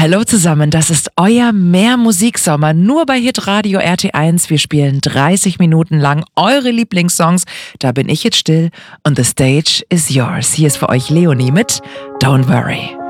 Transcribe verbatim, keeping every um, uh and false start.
Hallo zusammen, das ist euer Mehr Musiksommer, nur bei Hitradio R T eins. Wir spielen dreißig Minuten lang eure Lieblingssongs. Da bin ich jetzt still und the stage is yours. Hier ist für euch Leonie mit Don't Worry.